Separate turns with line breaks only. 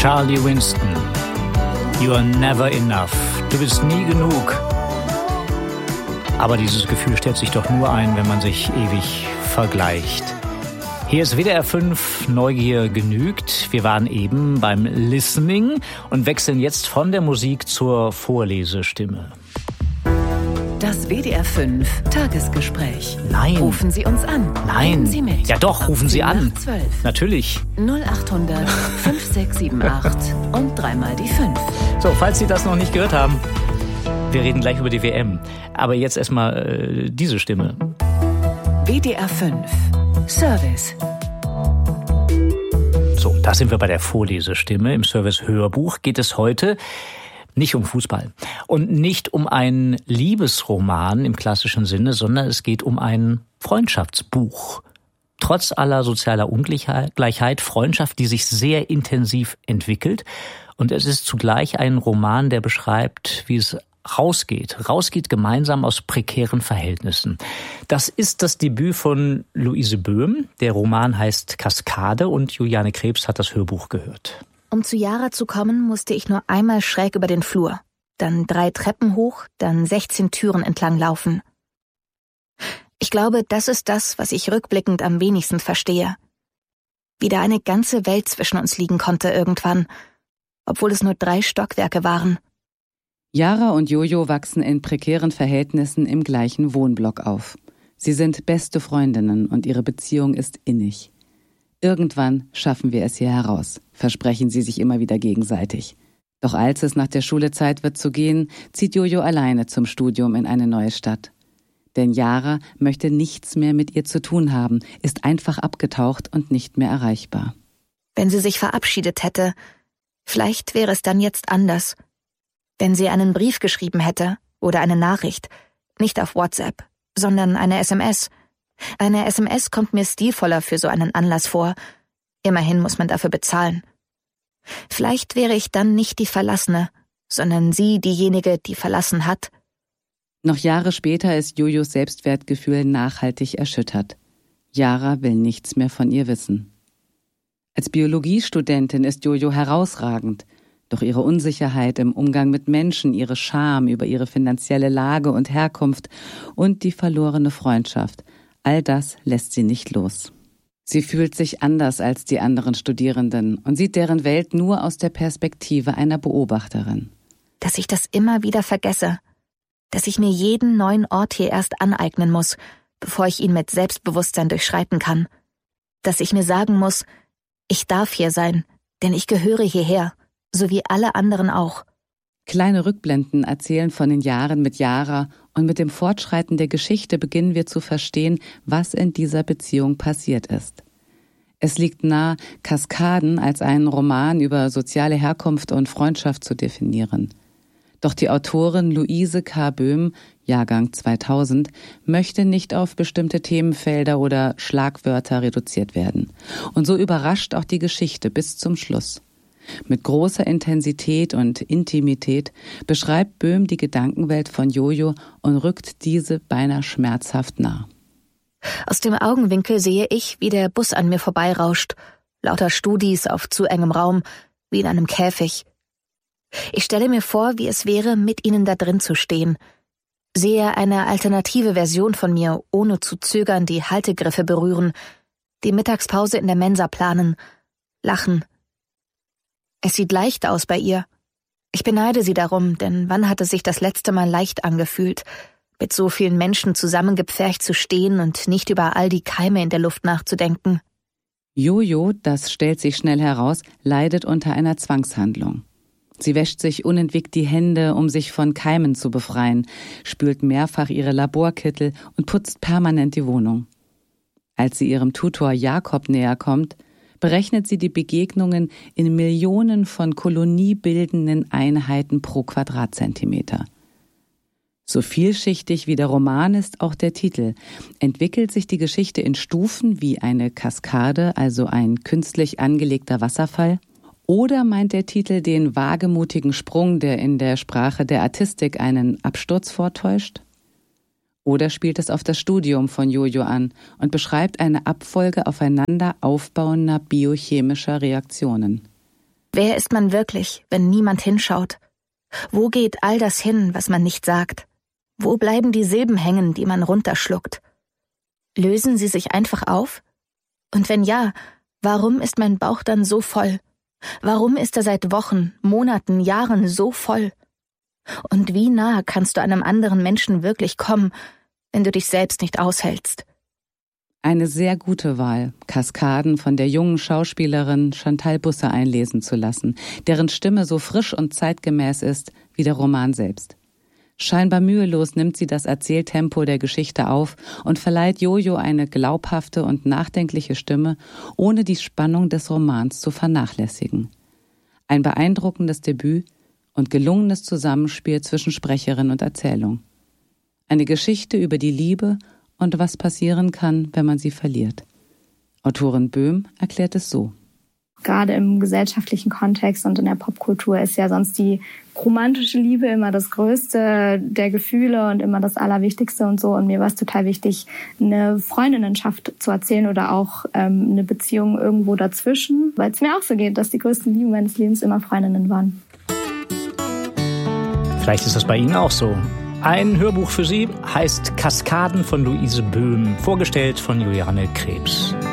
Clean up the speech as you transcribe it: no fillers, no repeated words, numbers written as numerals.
Charlie Winston. You are never enough. Du bist nie genug. Aber dieses Gefühl stellt sich doch nur ein, wenn man sich ewig vergleicht. Hier ist WDR 5, Neugier genügt. Wir waren eben beim Listening und wechseln jetzt von der Musik zur Vorlesestimme.
Das WDR 5 Tagesgespräch.
Nein.
Rufen Sie uns an.
Nein.
Reden Sie mit.
Ja doch, rufen Sie an.
12.
Natürlich.
0800 5678 und dreimal die 5.
So, falls Sie das noch nicht gehört haben, wir reden gleich über die WM. Aber jetzt erstmal diese Stimme.
WDR 5 Service.
So, da sind wir bei der Vorlesestimme. Im Service Hörbuch geht es heute nicht um Fußball und nicht um einen Liebesroman im klassischen Sinne, sondern es geht um ein Freundschaftsbuch. Trotz aller sozialer Ungleichheit, Freundschaft, die sich sehr intensiv entwickelt. Und es ist zugleich ein Roman, der beschreibt, wie es rausgeht gemeinsam aus prekären Verhältnissen. Das ist das Debüt von Luise Böhm. Der Roman heißt Kaskade und Juliane Krebs hat das Hörbuch gehört.
Um zu Yara zu kommen, musste ich nur einmal schräg über den Flur, dann 3 Treppen hoch, dann 16 Türen entlang laufen. Ich glaube, das ist das, was ich rückblickend am wenigsten verstehe. Wie da eine ganze Welt zwischen uns liegen konnte irgendwann, obwohl es nur 3 Stockwerke waren.
Yara und Jojo wachsen in prekären Verhältnissen im gleichen Wohnblock auf. Sie sind beste Freundinnen und ihre Beziehung ist innig. Irgendwann schaffen wir es hier heraus, versprechen sie sich immer wieder gegenseitig. Doch als es nach der Schule Zeit wird zu gehen, zieht Jojo alleine zum Studium in eine neue Stadt. Denn Yara möchte nichts mehr mit ihr zu tun haben, ist einfach abgetaucht und nicht mehr erreichbar.
Wenn sie sich verabschiedet hätte, vielleicht wäre es dann jetzt anders. Wenn sie einen Brief geschrieben hätte oder eine Nachricht, nicht auf WhatsApp, sondern eine SMS. Eine SMS kommt mir stilvoller für so einen Anlass vor. Immerhin muss man dafür bezahlen. Vielleicht wäre ich dann nicht die Verlassene, sondern sie diejenige, die verlassen hat.
Noch Jahre später ist Jojos Selbstwertgefühl nachhaltig erschüttert. Yara will nichts mehr von ihr wissen. Als Biologiestudentin ist Jojo herausragend. Doch ihre Unsicherheit im Umgang mit Menschen, ihre Scham über ihre finanzielle Lage und Herkunft und die verlorene Freundschaft, all das lässt sie nicht los. Sie fühlt sich anders als die anderen Studierenden und sieht deren Welt nur aus der Perspektive einer Beobachterin.
Dass ich das immer wieder vergesse. Dass ich mir jeden neuen Ort hier erst aneignen muss, bevor ich ihn mit Selbstbewusstsein durchschreiten kann. Dass ich mir sagen muss, ich darf hier sein, denn ich gehöre hierher, so wie alle anderen auch.
Kleine Rückblenden erzählen von den Jahren mit Yara und mit dem Fortschreiten der Geschichte beginnen wir zu verstehen, was in dieser Beziehung passiert ist. Es liegt nahe, Kaskaden als einen Roman über soziale Herkunft und Freundschaft zu definieren. Doch die Autorin Luise K. Böhm, Jahrgang 2000, möchte nicht auf bestimmte Themenfelder oder Schlagwörter reduziert werden. Und so überrascht auch die Geschichte bis zum Schluss. Mit großer Intensität und Intimität beschreibt Böhm die Gedankenwelt von Jojo und rückt diese beinahe schmerzhaft nah.
Aus dem Augenwinkel sehe ich, wie der Bus an mir vorbeirauscht. Lauter Studis auf zu engem Raum, wie in einem Käfig. Ich stelle mir vor, wie es wäre, mit ihnen da drin zu stehen. Sehe eine alternative Version von mir, ohne zu zögern die Haltegriffe berühren, die Mittagspause in der Mensa planen, lachen. Es sieht leicht aus bei ihr. Ich beneide sie darum, denn wann hat es sich das letzte Mal leicht angefühlt, mit so vielen Menschen zusammengepfercht zu stehen und nicht über all die Keime in der Luft nachzudenken?
Jojo, das stellt sich schnell heraus, leidet unter einer Zwangshandlung. Sie wäscht sich unentwegt die Hände, um sich von Keimen zu befreien, spült mehrfach ihre Laborkittel und putzt permanent die Wohnung. Als sie ihrem Tutor Jakob näher kommt, berechnet sie die Begegnungen in Millionen von koloniebildenden Einheiten pro Quadratzentimeter. So vielschichtig wie der Roman ist auch der Titel, entwickelt sich die Geschichte in Stufen wie eine Kaskade, also ein künstlich angelegter Wasserfall, oder meint der Titel den wagemutigen Sprung, der in der Sprache der Artistik einen Absturz vortäuscht? Oder spielt es auf das Studium von Jojo an und beschreibt eine Abfolge aufeinander aufbauender biochemischer Reaktionen?
Wer ist man wirklich, wenn niemand hinschaut? Wo geht all das hin, was man nicht sagt? Wo bleiben die Silben hängen, die man runterschluckt? Lösen sie sich einfach auf? Und wenn ja, warum ist mein Bauch dann so voll? Warum ist er seit Wochen, Monaten, Jahren so voll? Und wie nah kannst du einem anderen Menschen wirklich kommen, wenn du dich selbst nicht aushältst?
Eine sehr gute Wahl, Kaskaden von der jungen Schauspielerin Chantal Busse einlesen zu lassen, deren Stimme so frisch und zeitgemäß ist wie der Roman selbst. Scheinbar mühelos nimmt sie das Erzähltempo der Geschichte auf und verleiht Jojo eine glaubhafte und nachdenkliche Stimme, ohne die Spannung des Romans zu vernachlässigen. Ein beeindruckendes Debüt und gelungenes Zusammenspiel zwischen Sprecherin und Erzählung. Eine Geschichte über die Liebe und was passieren kann, wenn man sie verliert. Autorin Böhm erklärt es so.
Gerade im gesellschaftlichen Kontext und in der Popkultur ist ja sonst die romantische Liebe immer das Größte der Gefühle und immer das Allerwichtigste und so. Und mir war es total wichtig, eine Freundinnenschaft zu erzählen oder auch eine Beziehung irgendwo dazwischen, weil es mir auch so geht, dass die größten Lieben meines Lebens immer Freundinnen waren.
Vielleicht ist das bei Ihnen auch so. Ein Hörbuch für Sie heißt Kaskaden von Luise Böhm, vorgestellt von Juliane Krebs.